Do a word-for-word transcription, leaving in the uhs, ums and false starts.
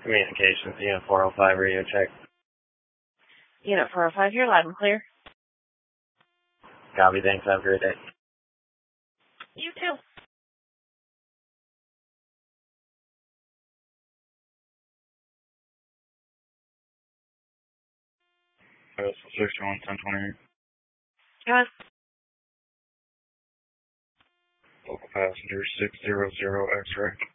Communications, Unit four oh five, radio check. Unit four oh five, you're loud and clear. Copy, thanks. Have a great day. You too. sixty-one, ten twenty-eight. Yes. Local passenger six zero zero X-ray.